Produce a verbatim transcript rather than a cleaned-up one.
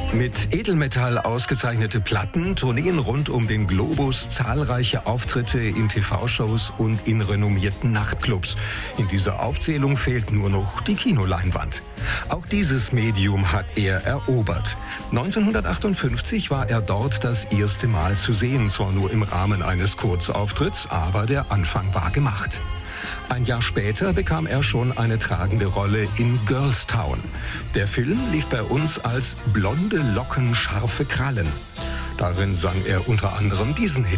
Mit Edelmetall ausgezeichnete Platten, Tourneen rund um den Globus, zahlreiche Auftritte in T V-Shows und in renommierten Nachtclubs. In dieser Aufzählung fehlt nur noch die Kinoleinwand. Auch dieses Medium hat er erobert. neunzehnhundertachtundfünfzig war er dort das erste Mal zu sehen, zwar nur im Rahmen eines Kurzauftritts, aber der Anfang war gemacht. Ein Jahr später bekam er schon eine tragende Rolle in Girls Town. Der Film lief bei uns als Blonde Locken, scharfe Krallen. Darin sang er unter anderem diesen Hit.